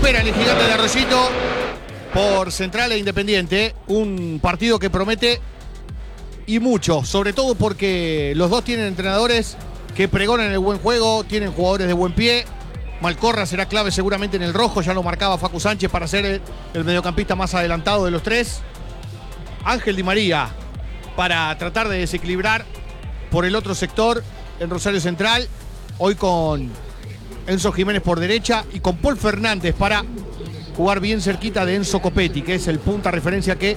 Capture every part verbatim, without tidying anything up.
espera en el Gigante de Arroyito por Central e Independiente. Un partido que promete y mucho, sobre todo porque los dos tienen entrenadores que pregonan el buen juego, tienen jugadores de buen pie. Malcorra será clave seguramente en el rojo, ya lo marcaba Facu Sánchez para ser el, el mediocampista más adelantado de los tres. Ángel Di María para tratar de desequilibrar por el otro sector en Rosario Central, hoy con Enzo Jiménez por derecha y con Paul Fernández para jugar bien cerquita de Enzo Copetti, que es el punta referencia que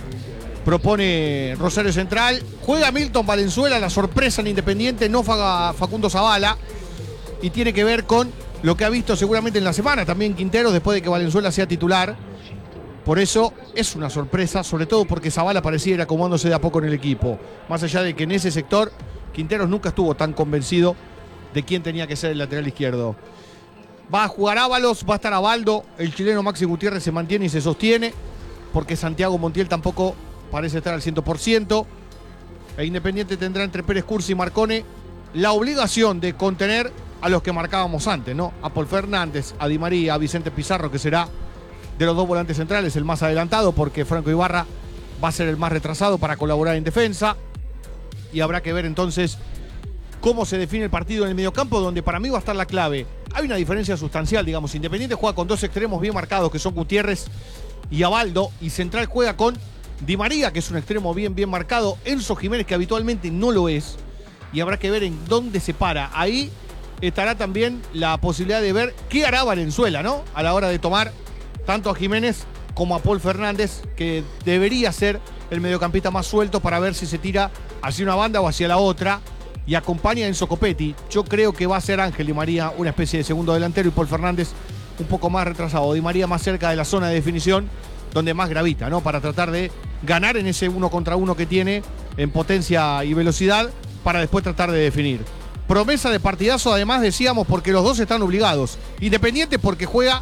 propone Rosario Central. Juega Milton Valenzuela, la sorpresa en Independiente, no Facundo Zavala, y tiene que ver con lo que ha visto seguramente en la semana también Quinteros después de que Valenzuela sea titular. Por eso es una sorpresa, sobre todo porque Zavala parecía ir acomodándose de a poco en el equipo. Más allá de que en ese sector Quinteros nunca estuvo tan convencido de quién tenía que ser el lateral izquierdo. Va a jugar Ábalos, va a estar Abaldo, el chileno Maxi Gutiérrez se mantiene y se sostiene, porque Santiago Montiel tampoco parece estar al cien por ciento. E Independiente tendrá entre Pérez Cursi y Marcone la obligación de contener a los que marcábamos antes, ¿no? A Paul Fernández, a Di María, a Vicente Pizarro, que será de los dos volantes centrales el más adelantado, porque Franco Ibarra va a ser el más retrasado para colaborar en defensa. Y habrá que ver entonces cómo se define el partido en el mediocampo, donde para mí va a estar la clave. Hay una diferencia sustancial, digamos. Independiente juega con dos extremos bien marcados, que son Gutiérrez y Abaldo, y Central juega con Di María, que es un extremo bien, bien marcado, Enzo Jiménez, que habitualmente no lo es, y habrá que ver en dónde se para. Ahí estará también la posibilidad de ver qué hará Valenzuela, ¿no? A la hora de tomar tanto a Jiménez como a Paul Fernández, que debería ser el mediocampista más suelto, para ver si se tira hacia una banda o hacia la otra, y acompaña a Enzo Copetti. Yo creo que va a ser Ángel Di María una especie de segundo delantero y Paul Fernández un poco más retrasado. Di María más cerca de la zona de definición, donde más gravita, ¿no? Para tratar de ganar en ese uno contra uno que tiene en potencia y velocidad, para después tratar de definir. Promesa de partidazo, además, decíamos, porque los dos están obligados. Independiente porque juega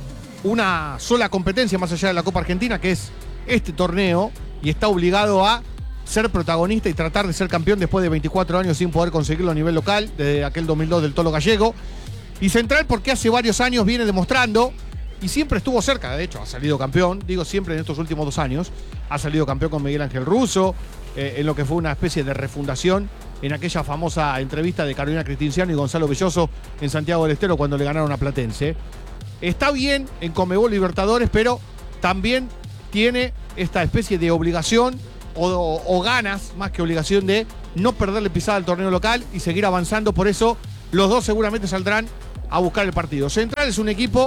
una sola competencia más allá de la Copa Argentina, que es este torneo, y está obligado a ser protagonista y tratar de ser campeón después de veinticuatro años sin poder conseguirlo a nivel local, desde aquel dos mil dos del Tolo Gallego. Y Central porque hace varios años viene demostrando, y siempre estuvo cerca, de hecho ha salido campeón, digo siempre en estos últimos dos años, ha salido campeón con Miguel Ángel Russo, eh, en lo que fue una especie de refundación en aquella famosa entrevista de Carolina Cristinciano y Gonzalo Belloso en Santiago del Estero cuando le ganaron a Platense. Está bien en Conmebol Libertadores, pero también tiene esta especie de obligación o, o, o ganas, más que obligación, de no perderle pisada al torneo local y seguir avanzando. Por eso los dos seguramente saldrán a buscar el partido. Central es un equipo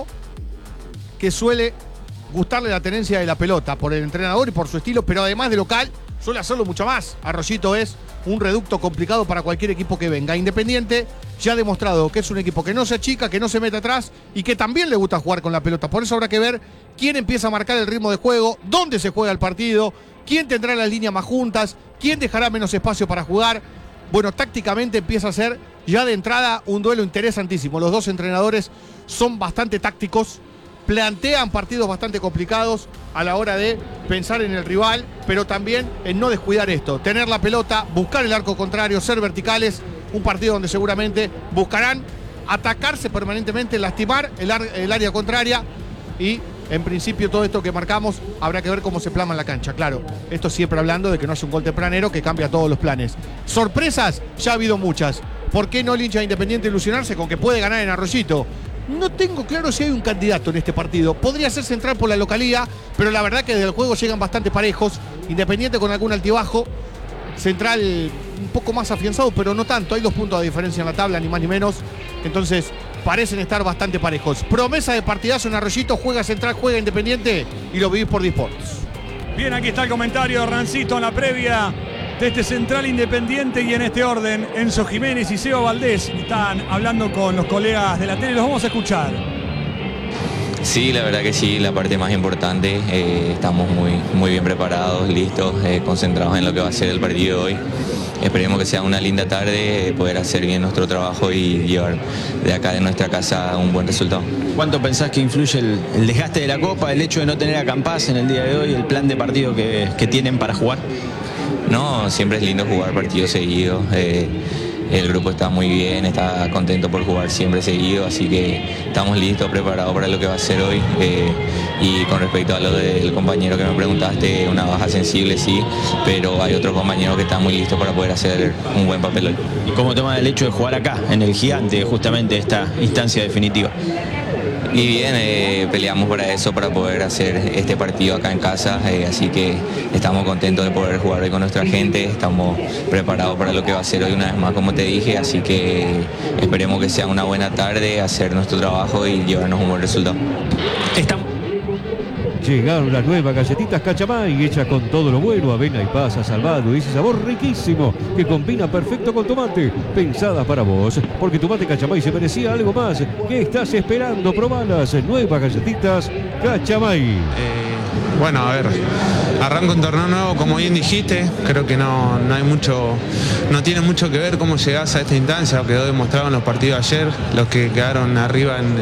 que suele gustarle la tenencia de la pelota por el entrenador y por su estilo, pero además de local suele hacerlo mucho más. Arroyito es un reducto complicado para cualquier equipo que venga. Independiente ya ha demostrado que es un equipo que no se achica, que no se mete atrás y que también le gusta jugar con la pelota. Por eso habrá que ver quién empieza a marcar el ritmo de juego, dónde se juega el partido, quién tendrá las líneas más juntas, quién dejará menos espacio para jugar. Bueno, tácticamente empieza a ser ya de entrada un duelo interesantísimo. Los dos entrenadores son bastante tácticos, plantean partidos bastante complicados a la hora de pensar en el rival, pero también en no descuidar esto, tener la pelota, buscar el arco contrario, ser verticales. Un partido donde seguramente buscarán atacarse permanentemente, lastimar el, el área contraria, y en principio todo esto que marcamos habrá que ver cómo se plasma en la cancha. Claro, esto siempre hablando de que no es un gol tempranero que cambia todos los planes. Sorpresas ya ha habido muchas. ¿Por qué no el hincha Independiente ilusionarse con que puede ganar en Arroyito? No tengo claro si hay un candidato en este partido. Podría ser Central por la localía, pero la verdad que desde el juego llegan bastante parejos. Independiente con algún altibajo, Central un poco más afianzado, pero no tanto. Hay dos puntos de diferencia en la tabla, ni más ni menos. Entonces parecen estar bastante parejos. Promesa de partidazo en Arroyito. Juega Central, juega Independiente, y lo vivís por Disports. Bien, aquí está el comentario de Rancito en la previa de este Central Independiente, y en este orden Enzo Jiménez y Seba Valdés están hablando con los colegas de la tele. Los vamos a escuchar. Sí, la verdad que sí, la parte más importante. Eh, estamos muy, muy bien preparados, listos, eh, concentrados en lo que va a ser el partido de hoy. Esperemos que sea una linda tarde, eh, poder hacer bien nuestro trabajo y llevar de acá de nuestra casa un buen resultado. ¿Cuánto pensás que influye el, el desgaste de la Copa, el hecho de no tener a Campás en el día de hoy, el plan de partido que, que tienen para jugar? No, siempre es lindo jugar partidos seguidos. Eh, el grupo está muy bien, está contento por jugar siempre seguido, así que estamos listos, preparados para lo que va a ser hoy. Eh, y con respecto a lo del compañero que me preguntaste, una baja sensible sí, pero hay otros compañeros que están muy listos para poder hacer un buen papel hoy. ¿Y cómo toma el hecho de jugar acá, en el Gigante, justamente esta instancia definitiva? Y bien, eh, peleamos para eso, para poder hacer este partido acá en casa, eh, así que estamos contentos de poder jugar hoy con nuestra gente, estamos preparados para lo que va a ser hoy una vez más, como te dije, así que esperemos que sea una buena tarde, hacer nuestro trabajo y llevarnos un buen resultado. Estamos Llegaron las nuevas galletitas Cachamay, hechas con todo lo bueno, avena y pasa, salvado y ese sabor riquísimo que combina perfecto con tomate. Pensadas para vos, porque tu mate Cachamay se merecía algo más. ¿Qué estás esperando? Probalas, nuevas galletitas Cachamay. Eh, bueno, a ver, arranca un torneo nuevo, como bien dijiste, creo que no, no hay mucho, no tiene mucho que ver cómo llegás a esta instancia, quedó demostrado en los partidos ayer, los que quedaron arriba en,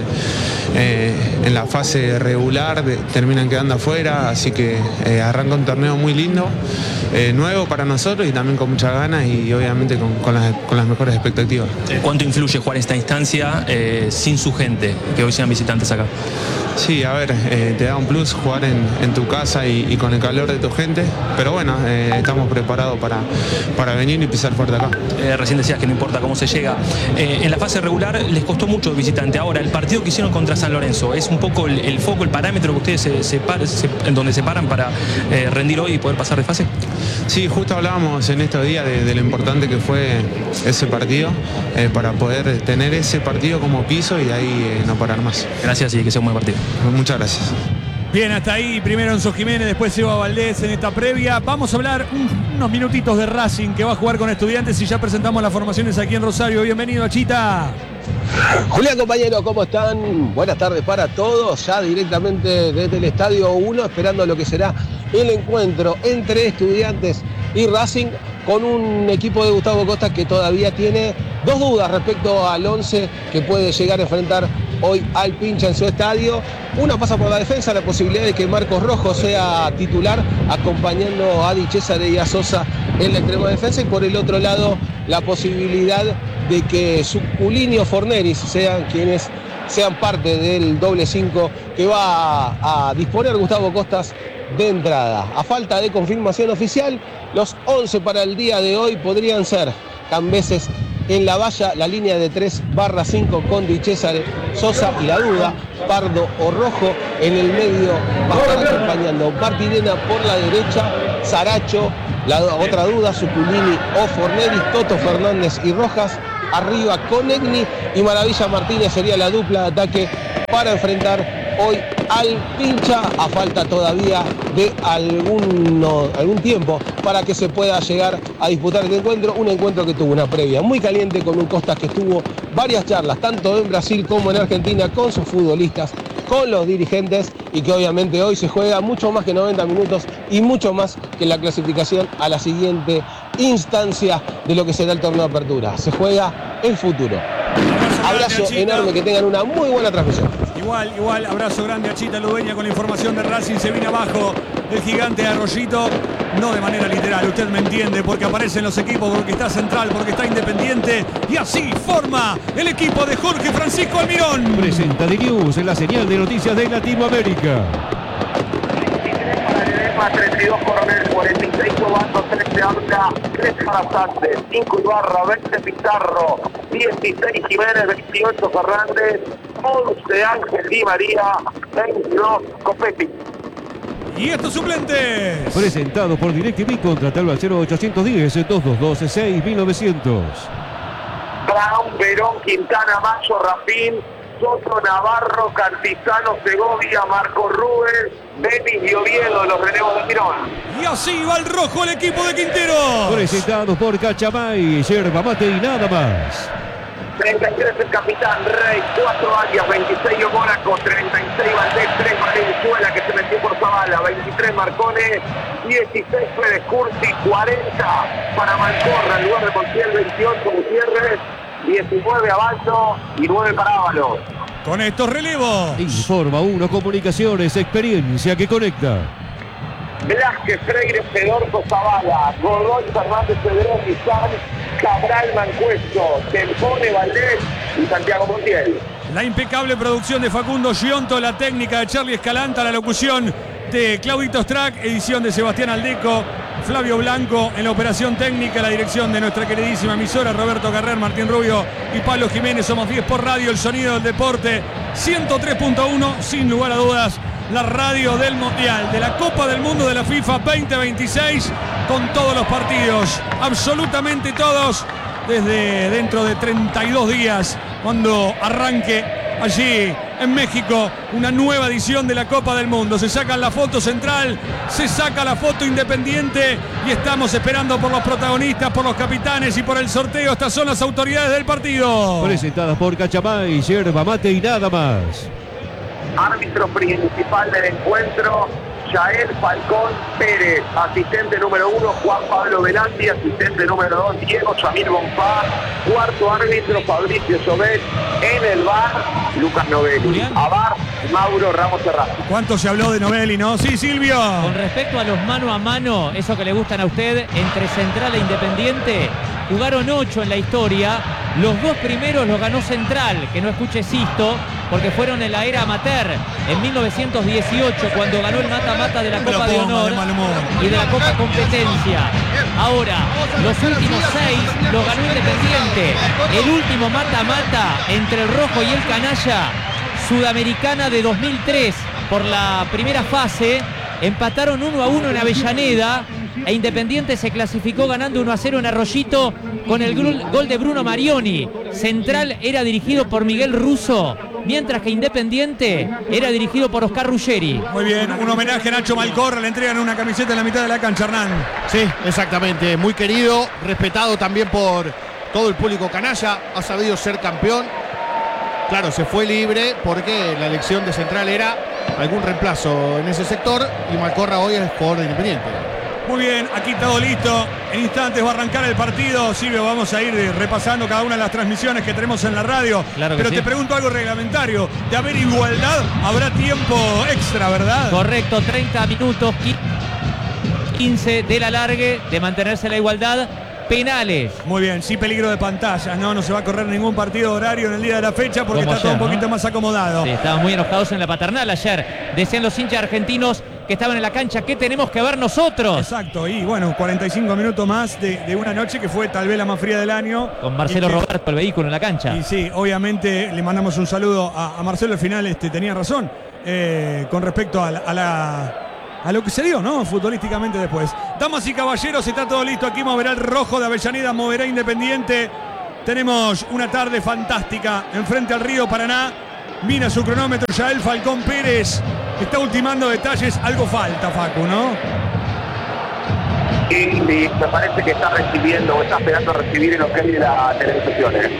eh, en la fase regular de, terminan quedando afuera, así que eh, arranca un torneo muy lindo, eh, nuevo para nosotros y también con muchas ganas y obviamente con, con, las, con las mejores expectativas. ¿Cuánto influye jugar esta instancia eh, sin su gente, que hoy sean visitantes acá? Sí, a ver, eh, te da un plus jugar en, en tu casa y, y con el calor de tu gente, pero bueno, eh, estamos preparados para, para venir y pisar fuerte acá. Eh, recién decías que no importa cómo se llega. Eh, en la fase regular les costó mucho el visitante. Ahora, el partido que hicieron contra San Lorenzo, ¿es un poco el, el foco, el parámetro que ustedes se, se, se, en donde se paran para eh, rendir hoy y poder pasar de fase? Sí, justo hablábamos en estos días de, de lo importante que fue ese partido, eh, para poder tener ese partido como piso y de ahí eh, no parar más. Gracias y que sea un buen partido. Muchas gracias. Bien, hasta ahí, primero Enzo Jiménez, después Seba Valdés en esta previa. Vamos a hablar un, unos minutitos de Racing que va a jugar con Estudiantes y ya presentamos las formaciones aquí en Rosario. Bienvenido, Achita. Julián, compañero, ¿cómo están? Buenas tardes para todos, ya directamente desde el Estadio uno, esperando lo que será el encuentro entre Estudiantes y Racing, con un equipo de Gustavo Costa que todavía tiene dos dudas respecto al once que puede llegar a enfrentar hoy al Pincha en su estadio. Una pasa por la defensa, la posibilidad de que Marcos Rojo sea titular, acompañando a Di Cesare y a Sosa en la extrema defensa, y por el otro lado la posibilidad de que Zuculini o Forneris sean quienes sean parte del doble cinco que va a, a disponer Gustavo Costas de entrada. A falta de confirmación oficial, los once para el día de hoy podrían ser Cambeses en la valla, la línea de tres barra cinco con Di Cesare, Sosa y la duda, Pardo o Rojo. En el medio va a estar acompañando Martirena por la derecha, Saracho, la otra duda, Zuculini o Forneris, Toto Fernández y Rojas. Arriba Conegni y Maravilla Martínez sería la dupla de ataque para enfrentar hoy al Pincha, a falta todavía de alguno, algún tiempo para que se pueda llegar a disputar el encuentro, un encuentro que tuvo una previa muy caliente con un Costas que tuvo varias charlas, tanto en Brasil como en Argentina, con sus futbolistas, con los dirigentes, y que obviamente hoy se juega mucho más que noventa minutos y mucho más que la clasificación a la siguiente instancia de lo que será el torneo de apertura. Se juega el futuro. Abrazo enorme, que tengan una muy buena transmisión. Igual, igual, abrazo grande a Chita Ludueña con la información de Racing. Se viene abajo el gigante de Arroyito, no de manera literal, usted me entiende, porque aparecen los equipos, porque está Central, porque está Independiente, y así forma el equipo de Jorge Francisco Almirón. Presenta The News en la señal de noticias de Latinoamérica. treinta y dos Coronel, cuarenta y seis Obando, trece Arca, tres Jarazante, cinco Ibarra, veinte Pizarro, dieciséis Jiménez, veintiocho Fernández, once Ángel Di María, veintidós Copetti. Y estos suplentes. Presentado por DirecTV, contratalo al cero ochocientos diez, doscientos veintidós, seis mil novecientos. Brown, Verón, Quintana, Macho, Rafín, Soto, Navarro, Cantizano, Segovia, Marco Rubens, Betis y Oviedo, los relevos de Mirón. Y así va el rojo el equipo de Quintero. Presentado por Cachamay, yerba mate y nada más. treinta y tres el capitán Rey, cuatro Arias, veintiséis Mónaco, treinta y seis Valdés, tres Valenzuela que se metió por Zavala, veintitrés Marcone, dieciséis Pérez Curti, cuarenta para Malcorra en lugar de Montiel, veintiocho Gutiérrez, diecinueve Abaldo y nueve para Ábalos. Con estos relevos. Informa uno Comunicaciones, experiencia que conecta. Velázquez, Freire, Fedorco, Zavala, Godoy, Fernández, Cedrón, Izán, Cabral, Mancuesto, Tempone, Valdés y Santiago Montiel. La impecable producción de Facundo Gionto, la técnica de Charlie Escalanta, la locución de Claudito Strack, edición de Sebastián Aldeco, Flavio Blanco en la operación técnica, la dirección de nuestra queridísima emisora, Roberto Carrer, Martín Rubio y Pablo Jiménez. Somos diez por radio, el sonido del deporte, ciento tres punto uno, sin lugar a dudas, la radio del Mundial, de la Copa del Mundo de la FIFA veinte veintiséis, con todos los partidos, absolutamente todos, desde dentro de treinta y dos días, cuando arranque allí en México una nueva edición de la Copa del Mundo. Se saca la foto central, se saca la foto Independiente y estamos esperando por los protagonistas, por los capitanes y por el sorteo. Estas son las autoridades del partido. Presentadas por Cachamay, yerba mate y nada más. Árbitro principal del encuentro, Yael Falcón Pérez. Asistente número uno, Juan Pablo Velandi. Asistente número dos, Diego Samir Bonfá. Cuarto árbitro, Fabricio Sobet. En el V A R, Lucas Novelli. A V A R, Mauro Ramos Serrano. ¿Cuánto se habló de Novelli, no? Sí, Silvio. Con respecto a los mano a mano, eso que le gustan a usted, entre Central e Independiente, jugaron ocho en la historia. Los dos primeros los ganó Central, que no escuche Sisto, porque fueron en la era amateur, en mil novecientos dieciocho, cuando ganó el mata-mata de la Copa de Honor y de la Copa Competencia. Ahora, los últimos seis los ganó Independiente. El último mata-mata entre el Rojo y el Canalla, Sudamericana de dos mil tres, por la primera fase, empataron uno a uno en Avellaneda. E Independiente se clasificó ganando uno a cero en Arroyito con el gol de Bruno Marioni. Central era dirigido por Miguel Russo, mientras que Independiente era dirigido por Oscar Ruggeri. Muy bien, un homenaje a Nacho Malcorra, le entregan una camiseta en la mitad de la cancha, Hernán. Sí, exactamente, muy querido, respetado también por todo el público canalla, ha sabido ser campeón. Claro, se fue libre porque la elección de Central era algún reemplazo en ese sector y Malcorra hoy es jugador de Independiente. Muy bien, aquí todo listo. En instantes va a arrancar el partido. Silvio, vamos a ir repasando cada una de las transmisiones que tenemos en la radio. Claro que Pero sí. Te pregunto algo reglamentario. De haber igualdad, habrá tiempo extra, ¿verdad? Correcto, treinta minutos, quince del alargue, de mantenerse la igualdad. Penales. Muy bien, sí, peligro de pantallas, ¿no? No se va a correr ningún partido horario en el día de la fecha porque Como está todo ayer, un poquito ¿no? más acomodado. Sí, estaban muy enojados en la paternal ayer. Decían los hinchas argentinos que estaban en la cancha, ¿qué tenemos que ver nosotros? Exacto, y bueno, cuarenta y cinco minutos más de, de una noche que fue tal vez la más fría del año. Con Marcelo que, Roberto, el vehículo en la cancha. Y sí, obviamente le mandamos un saludo a, a Marcelo, al final este, tenía razón eh, con respecto a la, a la a lo que se dio, ¿no? Futbolísticamente después. Damas y caballeros, está todo listo. Aquí moverá el Rojo de Avellaneda, moverá Independiente. Tenemos una tarde fantástica enfrente al Río Paraná. Mira su cronómetro, Yael Falcón Pérez está ultimando detalles. Algo falta, Facu, ¿no? Y, y me parece que está recibiendo, o está esperando a recibir el ok de la televisación. ¿eh?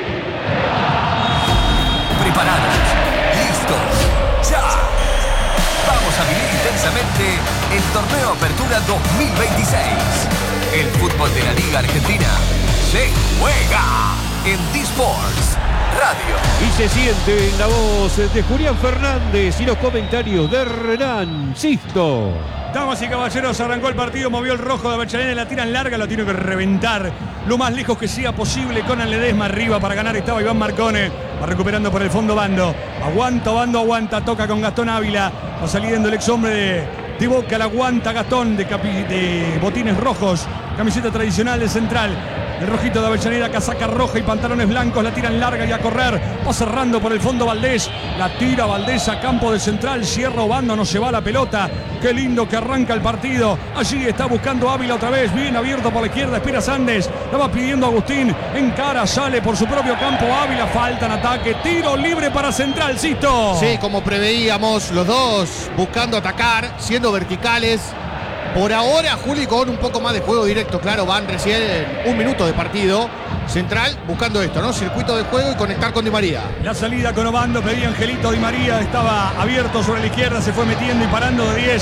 Preparados, listos, ya. Vamos a vivir intensamente el Torneo Apertura dos mil veintiséis. El fútbol de la Liga Argentina se juega en D-Sports Radio. Y se siente en la voz de Julián Fernández y los comentarios de Renan Sisto. Damas y caballeros, arrancó el partido, movió el Rojo de Avellaneda, la tiran larga, lo tiene que reventar lo más lejos que sea posible con el Ledesma arriba para ganar. Estaba Iván Marcone, va recuperando por el fondo Bando, aguanta Bando, aguanta, toca con Gastón Ávila, va saliendo el ex hombre de, de Boca, la aguanta Gastón de, capi, de botines rojos, camiseta tradicional de Central. El Rojito de Avellaneda, casaca roja y pantalones blancos, la tiran larga y a correr. Va cerrando por el fondo Valdés. La tira Valdés a campo de Central. Cierra Obando, no se va la pelota. Qué lindo que arranca el partido. Allí está buscando Ávila otra vez. Bien abierto por la izquierda. Espera Sandes. La va pidiendo Agustín. Encara, sale por su propio campo Ávila. Falta en ataque. Tiro libre para Central, Sisto. Sí, como preveíamos, los dos buscando atacar, siendo verticales. Por ahora, Juli, con un poco más de juego directo, claro, van recién un minuto de partido. Central buscando esto, ¿no? Circuito de juego y conectar con Di María. La salida con Obando, pedía Angelito Di María, estaba abierto sobre la izquierda, se fue metiendo y parando de diez.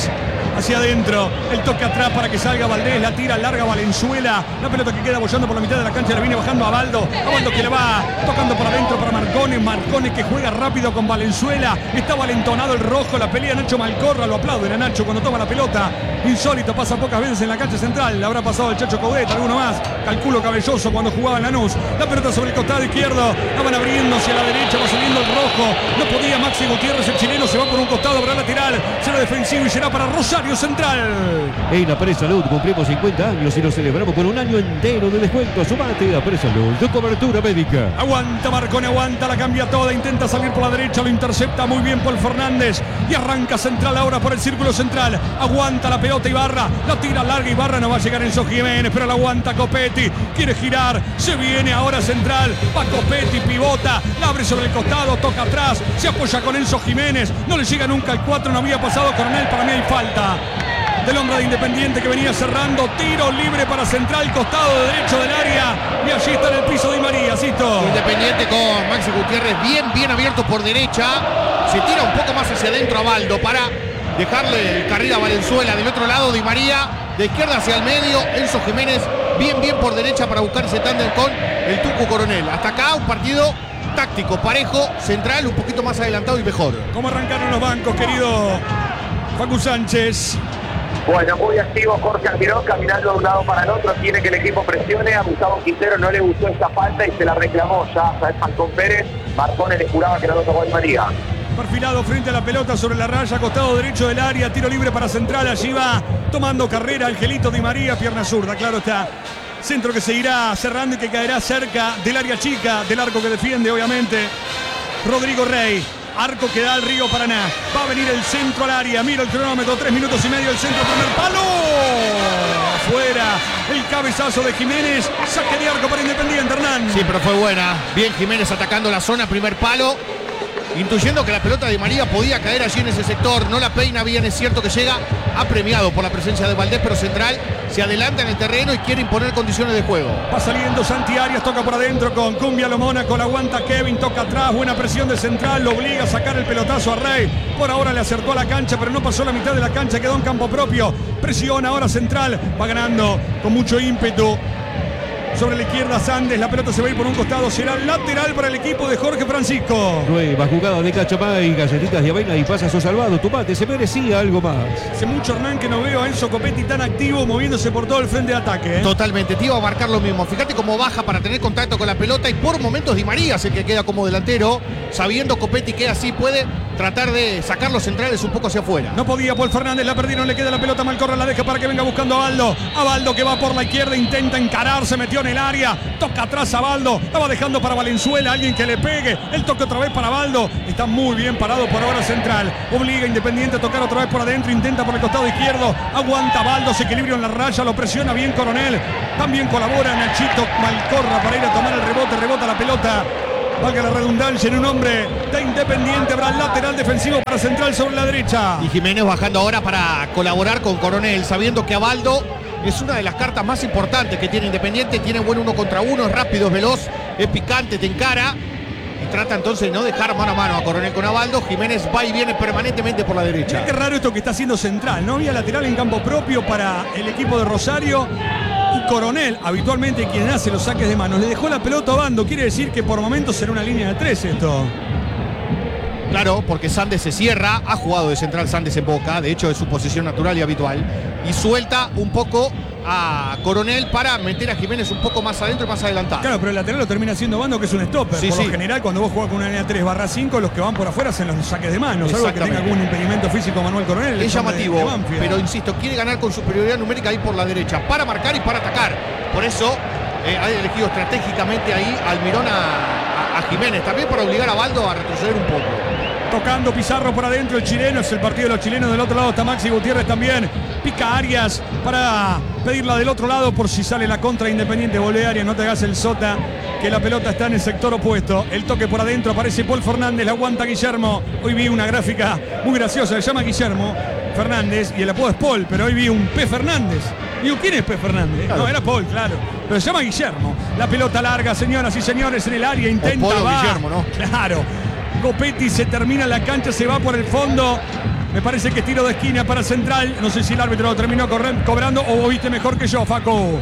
hacia adentro. El toque atrás para que salga Valdés. La tira larga Valenzuela. La pelota que queda bollando por la mitad de la cancha. La viene bajando a Baldo. A Baldo que le va tocando por adentro para Marcone. Marcone que juega rápido con Valenzuela. Está valentonado el rojo. La pelea Nacho Malcorra. Lo aplauden a Nacho cuando toma la pelota. Insólito, pasa pocas veces en la cancha central. Le habrá pasado el Chacho Coudet, alguno más. Calculo Cabelloso cuando jugaba en Lanús. La pelota sobre el costado izquierdo. La van abriendo hacia la derecha. Va saliendo el rojo. No podía Maxi Gutiérrez. El chileno se va por un costado. Habrá lateral. Será defensivo y será para Rosario Central. En la Presalud cumplimos cincuenta años y lo celebramos con un año entero de descuento. Sumate a Presalud, tu cobertura médica. Aguanta Marcone, aguanta, la cambia toda. Intenta salir por la derecha, lo intercepta muy bien Paul Fernández. Y arranca Central ahora por el círculo central. Aguanta la pelota Ibarra. La tira larga Ibarra. No va a llegar Enzo Jiménez, pero la aguanta Copetti. Quiere girar. Se viene ahora Central. Va Copetti, pivota. La abre sobre el costado, toca atrás. Se apoya con Enzo Jiménez. No le llega nunca el cuatro. No había pasado Coronel. Para mí hay falta del hombre de Independiente que venía cerrando. Tiro libre para Central, costado derecho del área. Y allí está en el piso Di María, Sisto. Independiente con Maxi Gutiérrez bien, bien abierto por derecha. Se tira un poco más hacia adentro a Baldo para dejarle el carril a Valenzuela. Del otro lado Di María, de izquierda hacia el medio. Enzo Jiménez bien, bien por derecha para buscar ese tándem con el Tucu Coronel. Hasta acá un partido táctico, parejo, Central un poquito más adelantado y mejor. ¿Cómo arrancaron los bancos, querido Facu Sánchez? Bueno, muy activo Jorge Almirón, caminando de un lado para el otro, quiere que el equipo presione. A Gustavo Quintero no le gustó esta falta y se la reclamó ya a Falcón Pérez. Marcone le juraba que no lo tocó Di María. Perfilado frente a la pelota sobre la raya, costado derecho del área, tiro libre para Central. Allí va tomando carrera Angelito Di María, pierna zurda, claro está. Centro que seguirá cerrando y que caerá cerca del área chica, del arco que defiende obviamente Rodrigo Rey. Arco que da al Río Paraná. Va a venir el centro al área. Mira el cronómetro, tres minutos y medio. El centro, primer palo. Afuera. El cabezazo de Jiménez. Saque de arco para Independiente, Hernán. Sí, pero fue buena. Bien Jiménez atacando la zona, primer palo. Intuyendo que la pelota de María podía caer allí en ese sector. No la peina bien, es cierto que llega apremiado por la presencia de Valdés, pero Central se adelanta en el terreno y quiere imponer condiciones de juego. Va saliendo Santi Arias, toca por adentro con Cumbia Lo Mónaco, la aguanta Kevin, toca atrás, buena presión de Central, lo obliga a sacar el pelotazo a Rey. Por ahora le acercó a la cancha, pero no pasó la mitad de la cancha, quedó en campo propio. Presiona ahora Central, va ganando con mucho ímpetu. Sobre la izquierda Sandes, la pelota se va a ir por un costado, será lateral para el equipo de Jorge Francisco. Nueva jugada de Cachamay, galletitas de avena y pasazo salvado. Tu mate se merecía algo más. Hace mucho, Hernán, que no veo a Enzo Copetti tan activo, moviéndose por todo el frente de ataque. ¿eh? Totalmente, te iba a marcar lo mismo. Fíjate cómo baja para tener contacto con la pelota y por momentos Di María es el que queda como delantero, sabiendo Copetti que así puede tratar de sacar los centrales un poco hacia afuera. No podía Paul Fernández, la perdieron, le queda la pelota, Malcorra la deja para que venga buscando a Baldo. A Baldo que va por la izquierda, intenta encarar, se metió en el área, toca atrás a Baldo, la va dejando para Valenzuela, alguien que le pegue, el toque otra vez para Baldo, está muy bien parado por ahora Central, obliga a Independiente a tocar otra vez por adentro, intenta por el costado izquierdo, aguanta Baldo, se equilibra en la raya, lo presiona bien Coronel, también colabora Nachito Malcorra para ir a tomar el rebote, rebota la pelota. Valga la redundancia, en un hombre de Independiente habrá lateral defensivo para Central sobre la derecha. Y Jiménez bajando ahora para colaborar con Coronel, sabiendo que Abaldo es una de las cartas más importantes que tiene Independiente. Tiene buen uno contra uno, es rápido, es veloz, es picante, te encara. Y trata entonces de no dejar mano a mano a Coronel con Abaldo. Jiménez va y viene permanentemente por la derecha. Mirá qué raro esto que está haciendo Central, ¿no? Había lateral en campo propio para el equipo de Rosario. Y Coronel, habitualmente quien hace los saques de manos, le dejó la pelota a Bando. Quiere decir que por momentos será una línea de tres esto. Claro, porque Sandes se cierra, ha jugado de central Sandes en Boca, de hecho es su posición natural y habitual, y suelta un poco a Coronel para meter a Jiménez un poco más adentro y más adelantado. Claro, pero el lateral lo termina haciendo Bando, que es un stopper. Sí, por sí. lo general, cuando vos jugás con una línea tres barra cinco, los que van por afuera hacen los saques de manos. Salvo que tenga algún impedimento físico Manuel Coronel. Es llamativo, de, de pero insisto, quiere ganar con superioridad numérica ahí por la derecha, para marcar y para atacar. Por eso eh, ha elegido estratégicamente ahí Almirón a, a, a Jiménez, también para obligar a Baldo a retroceder un poco. Tocando Pizarro por adentro, el chileno, es el partido de los chilenos. Del otro lado está Maxi Gutiérrez también. Pica Arias para pedirla del otro lado por si sale la contra Independiente. Volvé Arias, no te hagas el sota, que la pelota está en el sector opuesto. El toque por adentro, aparece Paul Fernández, la aguanta Guillermo. Hoy vi una gráfica muy graciosa, se llama Guillermo Fernández y el apodo es Paul, pero hoy vi un P. Fernández. Digo, ¿quién es P. Fernández? Claro. No, era Paul, claro. Pero se llama Guillermo. La pelota larga, señoras y señores, en el área, intenta, o Paul o va. Guillermo, ¿no? Claro. Copetti se termina la cancha, se va por el fondo. Me parece que es tiro de esquina para Central. No sé si el árbitro lo terminó cobrando o vos viste mejor que yo, Facu.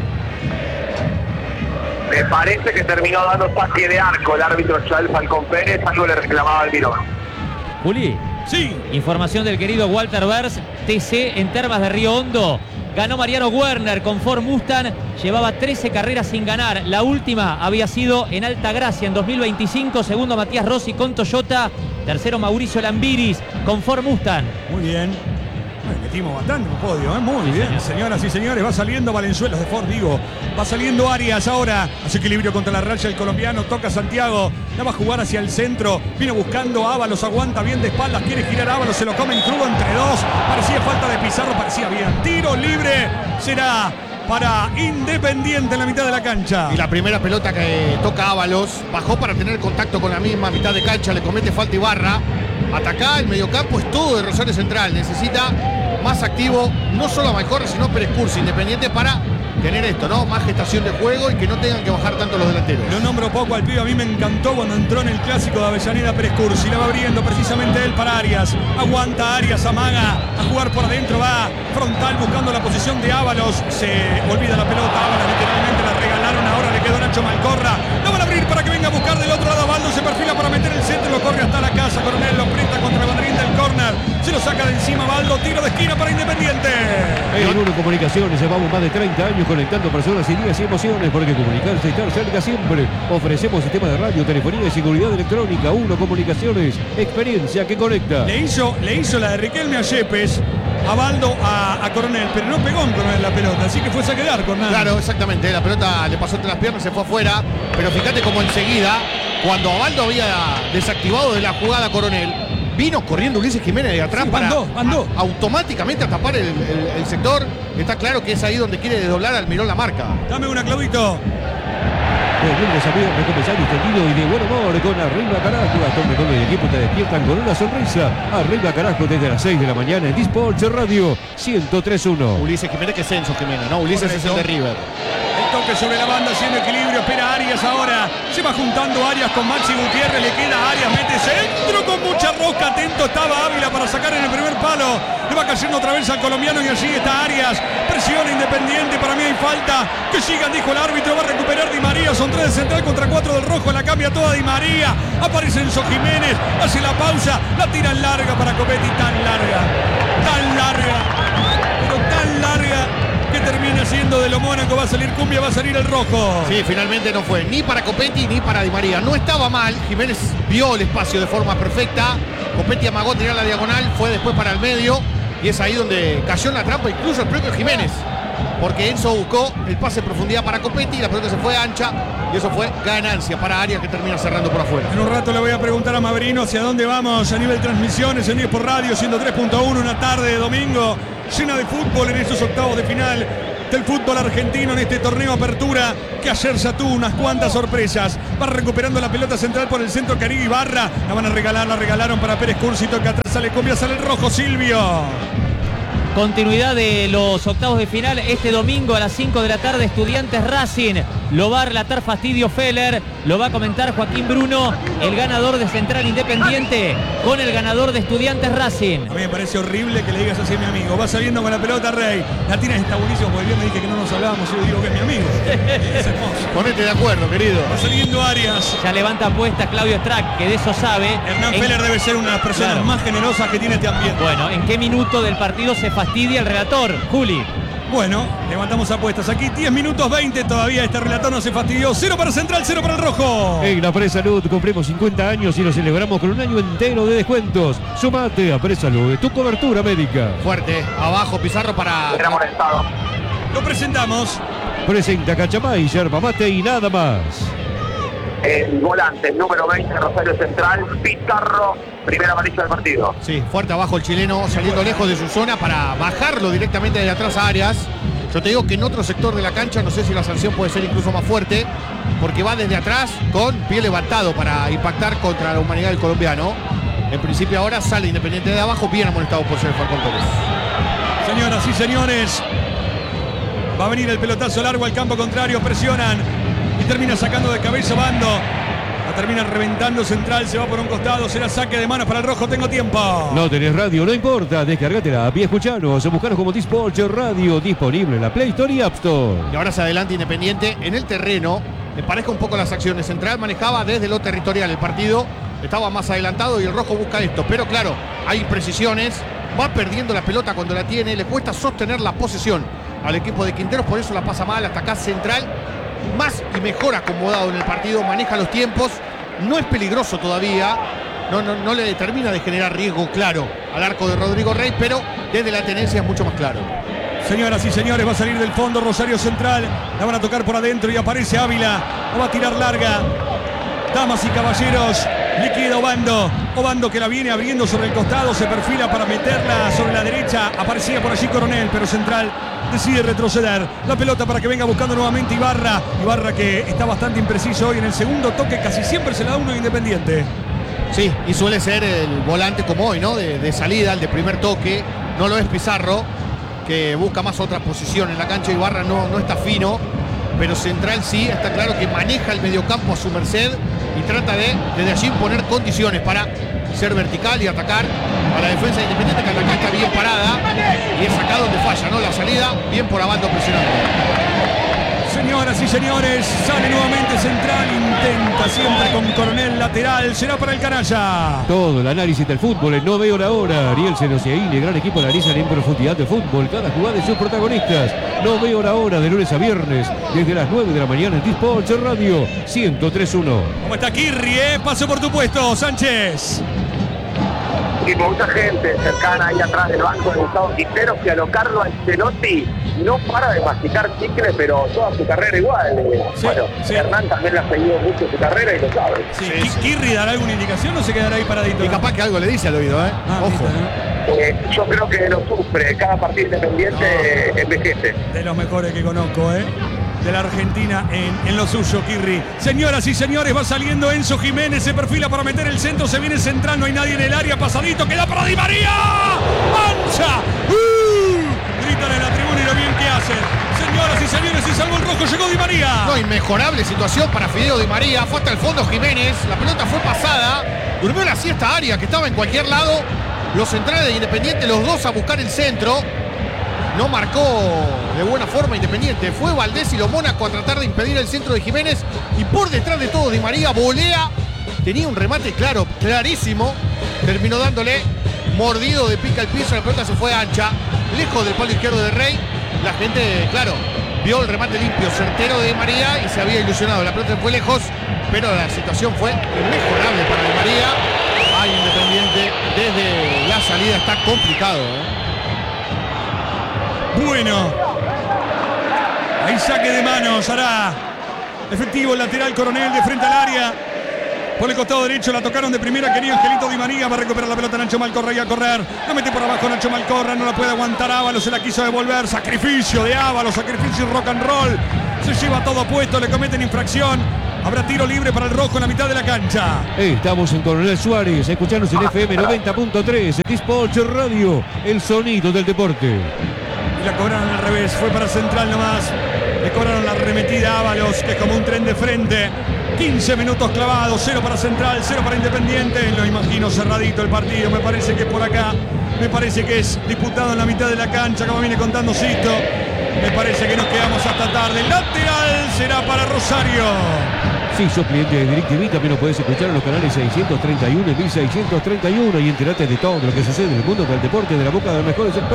Me parece que terminó dando saque de arco el árbitro Joel Falcón Pérez, algo le reclamaba al Mirón. Juli. Sí. Información del querido Walter Bers, T C en Termas de Río Hondo. Ganó Mariano Werner con Ford Mustang, llevaba trece carreras sin ganar. La última había sido en Altagracia en dos mil veinticinco. Segundo Matías Rossi con Toyota. Tercero Mauricio Lambiris con Ford Mustang. Muy bien. Ay, metimos bastante en el podio, ¿eh? Muy Sí, bien, señor. señoras y señores. Va saliendo Valenzuelos de Ford, digo. Va saliendo Arias ahora. Hace equilibrio contra la raya el colombiano. Toca Santiago. La va a jugar hacia el centro. Vino buscando a Ábalos. Aguanta bien de espaldas. Quiere girar a Ábalos. Se lo come en crudo entre dos. Parecía falta de Pizarro. Parecía bien. Tiro libre. Será para Independiente en la mitad de la cancha. Y la primera pelota que toca Ábalos, bajó para tener contacto con la misma mitad de cancha, le comete falta Ibarra. Atacá, el mediocampo es todo de Rosario Central, necesita más activo, no solo a Malcorra, sino Pérez Cursi, Independiente, para tener esto, ¿no? Más gestación de juego y que no tengan que bajar tanto los delanteros. Lo nombro poco al pibe, a mí me encantó cuando entró en el clásico de Avellaneda Pérez Cursi. La va abriendo precisamente él para Arias. Aguanta Arias, amaga a jugar por adentro, va frontal buscando la posición de Ábalos. Se olvida la pelota, Ábalos literalmente la regalaron, ahora le quedó Nacho Malcorra. La van a abrir para que venga a buscar del otro lado. Baldo se perfila para meter el centro, lo corre hasta la casa. Coronel lo presta contra Gondrín del córner. Se lo saca de encima Baldo, tiro de esquina para Independiente. En Uno Comunicaciones llevamos más de treinta años conectando personas, ideas y emociones, porque comunicarse y estar cerca siempre. Ofrecemos sistema de radio, telefonía y seguridad electrónica. Uno Comunicaciones, experiencia que conecta. Le hizo, le hizo la de Riquelme a Yepes, a Baldo, a, a Coronel, pero no pegó en Coronel la pelota, así que fue saque de arco, Hernán. Claro, exactamente, la pelota le pasó entre las piernas, se fue afuera, pero fíjate como enseguida, cuando Abaldo había desactivado de la jugada Coronel, vino corriendo Ulises Jiménez de atrás Sí, para mandó, mandó. a- automáticamente a tapar el, el- el sector. Está claro que es ahí donde quiere desdoblar al Mirón la marca. Dame una, Claudito. Volvemos a ver un comisario tendido y de buen humor con Arriba Carajo. Gastón Mejor del equipo te despiertan con una sonrisa. Arriba Carajo desde las seis de la mañana en Disports Radio ciento tres punto uno. Ulises Jiménez, que es Enzo Jiménez, ¿no? Ulises Correcto. es el de River. El toque sobre la banda haciendo equilibrio, espera Arias ahora. Se va juntando Arias con Maxi Gutiérrez, le queda Arias, mete centro con mucha rosca, atento estaba Ávila para sacar en el primer palo. Le va cayendo otra vez al colombiano y allí está Arias. Presiona Independiente, para mí hay falta. Que sigan, dijo el árbitro, va a recuperar Di María. Son tres de Central contra cuatro del Rojo, la cambia toda Di María. Aparece Enzo Jiménez, hace la pausa, la tira en larga para Copetti, tan larga, tan larga, pero tan larga que termina siendo de lo Mónaco. Va a salir Cumbia, va a salir el Rojo. Sí, finalmente no fue ni para Copetti ni para Di María. No estaba mal, Jiménez vio el espacio de forma perfecta. Copetti amagó tirar la diagonal, fue después para el medio y es ahí donde cayó en la trampa incluso el propio Jiménez. Porque Enzo buscó el pase en profundidad para Copetti y la pelota se fue ancha y eso fue ganancia para Arias, que termina cerrando por afuera. En un rato le voy a preguntar a Maverino hacia dónde vamos a nivel transmisiones en diez por Radio, ciento tres punto uno, una tarde de domingo llena de fútbol en estos octavos de final del fútbol argentino en este torneo Apertura, que ayer ya tuvo unas cuantas sorpresas. Va recuperando la pelota central por el centro Caribe Ibarra, la van a regalar, la regalaron para Pérez Cursi, toca atrás, sale Cumbia, sale el Rojo, Silvio. Continuidad de los octavos de final este domingo a las cinco de la tarde. Estudiantes Racing. Lo va a relatar Fastidio Feller. Lo va a comentar Joaquín Bruno. El ganador de Central Independiente con el ganador de Estudiantes Racing. A mí me parece horrible que le digas así a mi amigo. Va saliendo con la pelota Rey. La tira está buenísimo porque bien me dije que no nos hablábamos y yo digo que es mi amigo. Es hermoso. Ponete de acuerdo, querido. Va saliendo Arias. Ya levanta apuestas Claudio Strack, que de eso sabe. Hernán En- Feller debe ser una de las personas Claro. más generosas que tiene este ambiente. Bueno, ¿en qué minuto del partido se fastidia el relator, Juli? Bueno, levantamos apuestas. Aquí diez minutos veinte todavía. Este relator no se fastidió. Cero para Central, cero para el Rojo. En la Presalud cumplimos cincuenta años y lo celebramos con un año entero de descuentos. Sumate a Presalud, tu cobertura médica. Fuerte, abajo Pizarro para... Era molestado. Lo presentamos. Presenta Cachamay, yerba mate y nada más. El volante, número veinte, Rosario Central, Pizarro, primera amarilla del partido. Sí, fuerte abajo el chileno, saliendo lejos de su zona para bajarlo directamente de atrás a Arias. Yo te digo que en otro sector de la cancha, no sé si la sanción puede ser incluso más fuerte, porque va desde atrás con pie levantado para impactar contra la humanidad del colombiano. En principio ahora sale Independiente de abajo, bien amonestado por ser Falcón Pérez. Señoras y señores, va a venir el pelotazo largo al campo contrario. Presionan y termina sacando de cabeza Bando. La termina reventando Central, se va por un costado, será saque de manos para el rojo, tengo tiempo. No tenés radio, no importa, descargate la app y escuchanos o buscanos como Dispatch Radio, disponible en la Play Store y App Store. Y ahora se adelanta Independiente en el terreno. Me parezca un poco las acciones. Central manejaba desde lo territorial el partido, estaba más adelantado y el rojo busca esto. Pero claro, hay imprecisiones, va perdiendo la pelota cuando la tiene, le cuesta sostener la posesión al equipo de Quinteros, por eso la pasa mal. Hasta acá Central más y mejor acomodado en el partido, maneja los tiempos, no es peligroso todavía, no, no, no le termina de generar riesgo claro al arco de Rodrigo Rey, pero desde la tenencia es mucho más claro. Señoras y señores, va a salir del fondo Rosario Central, la van a tocar por adentro y aparece Ávila, la va a tirar larga. Damas y caballeros, le queda Obando, Obando que la viene abriendo sobre el costado, se perfila para meterla sobre la derecha, aparecía por allí Coronel, pero Central decide retroceder. La pelota para que venga buscando nuevamente Ibarra, Ibarra que está bastante impreciso hoy en el segundo toque, casi siempre se la da uno Independiente. Sí, y suele ser el volante como hoy, ¿no? De, de salida, el de primer toque, no lo es Pizarro, que busca más otra posición en la cancha. Ibarra no, no está fino, pero Central sí, está claro que maneja el mediocampo a su merced y trata de desde allí poner condiciones para ser vertical y atacar a la defensa de Independiente, que acá está bien parada y es acá donde falla, ¿no? La salida, bien por Obando presionando. Señoras y señores, sale nuevamente Central, intenta siempre con Coronel lateral, será para el canalla. Todo el análisis del fútbol en No Veo la Hora. Ariel Senosiaín, gran equipo, analizan en profundidad de fútbol cada jugada de sus protagonistas. No Veo la Hora, de lunes a viernes, desde las nueve de la mañana en Dispatch Radio ciento tres punto uno. ¿Cómo está Kirri, eh? Paso por tu puesto, Sánchez. Y mucha gente cercana ahí atrás del banco de Gustavo Quinteros, que a lo Carlo Ancelotti no para de masticar chicle, pero toda su carrera igual. Sí, bueno, sí. Hernán también le ha seguido mucho su carrera y lo sabe. Sí, sí, sí. ¿Kirri dará alguna indicación o se quedará ahí paradito? Y capaz que algo le dice al oído, ¿eh? Ah, ojo. Eh, yo creo que lo sufre, cada partido Independiente no. envejece. De los mejores que conozco, ¿eh? De la Argentina en, en lo suyo, Kirri. Señoras y señores, va saliendo Enzo Jiménez, se perfila para meter el centro, se viene Central, no hay nadie en el área, pasadito, queda para Di María. ¡Mancha! ¡Uh! Gritan en la tribuna y lo bien que hacen. Señoras y señores, y salvo el rojo, llegó Di María. No, inmejorable situación para Fideo Di María, fue hasta el fondo Jiménez, la pelota fue pasada, durmió la siesta Aria, que estaba en cualquier lado, los centrales de Independiente, los dos a buscar el centro. No marcó de buena forma Independiente. Fue Valdés y lo Mónaco a tratar de impedir el centro de Jiménez. Y por detrás de todo Di María volea. Tenía un remate claro, clarísimo. Terminó dándole mordido de pica al piso. La pelota se fue ancha, lejos del palo izquierdo de Rey. La gente, claro, vio el remate limpio, certero de Di María y se había ilusionado. La pelota fue lejos, pero la situación fue inmejorable para Di María. Ay, Independiente, desde la salida está complicado, ¿eh? Bueno, ahí saque de manos, hará efectivo el lateral Coronel de frente al área. Por el costado derecho la tocaron de primera, querido Angelito Di María, va a recuperar la pelota Nacho Malcorra y a correr. La mete por abajo Nacho Malcorra, no la puede aguantar Ábalos, se la quiso devolver. Sacrificio de Ábalos, sacrificio y rock and roll. Se lleva todo puesto, le cometen infracción. Habrá tiro libre para el rojo en la mitad de la cancha. Estamos en Coronel Suárez, escuchanos en F M noventa punto tres, Dispatch Radio, el sonido del deporte. Y la cobraron al revés, fue para Central nomás. Le cobraron la arremetida a Ábalos, que es como un tren de frente. quince minutos clavados, cero para Central, cero para Independiente. Lo imagino cerradito el partido, me parece que es por acá. Me parece que es disputado en la mitad de la cancha, como viene contando Sisto. Me parece que nos quedamos hasta tarde. Lateral será para Rosario. Si sos cliente de DirecTV, también lo podés escuchar en los canales seiscientos treinta y uno y mil seiscientos treinta y uno y enterate de todo lo que sucede en el mundo del deporte de la boca de los mejores expertos.